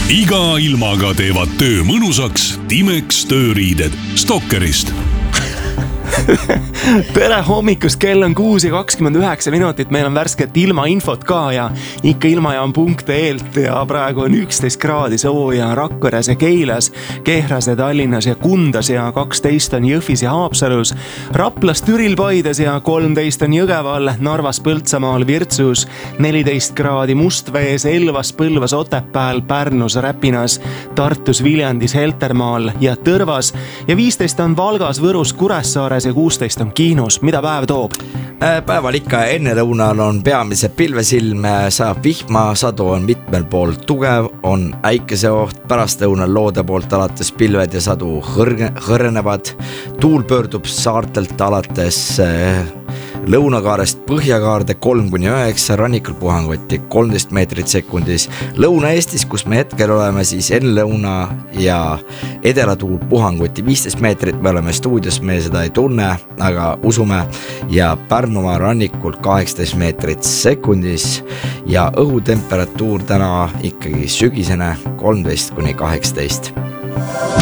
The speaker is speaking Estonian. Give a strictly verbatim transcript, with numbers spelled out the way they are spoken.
iga ilmaga teevad töö mõnusaks Timex tööriided Stalkerist. Tere hommikust, kell on kuus ja kakskümmend üheksa minutit, meil on värsket ilmainfot ka ja ikka ilmajaam punkt eelt ja praegu on üksteist kraadi sooja Rakveres ja Keilas, Kehras ja Tallinnas ja Kundas ja kaksteist on Jõhvis ja Haapsalus, Raplas, Türil, Paides ja kolmteist on Jõgeval, Narvas, Põltsamaal, Virtsus, neliteist kraadi Mustvees, Elvas, Põlvas, Otepääl, Pärnus, Räpinas, Tartus, Viljandis, Heltermaal ja Tõrvas ja viisteist on Valgas, Võrus, Kuressaares ja kuusteist on Kiinus. Mida päev toob? Päeval ikka enne lõunal on peamise pilvesilm, sajab vihma, sadu on mitmel pool tugev, on äikeseoht, pärast lõunal loode poolt alates pilved ja sadu hõrge, hõrenevad, tuul pöördub saartelt alates lõunakaarest põhjakaarde kolm kuni üheksa, rannikul puhanguti kolmteist meetrit sekundis. Lõuna-Eestis, kus me hetkel oleme, siis enne lõuna ja edelatuul puhanguti viisteist meetrit, me oleme stuudios, me seda ei tunne, aga usume, ja Pärnumaa rannikul kaheksateist meetrit sekundis ja õhutemperatuur täna ikkagi sügisene kolmteist kuni kaheksateist.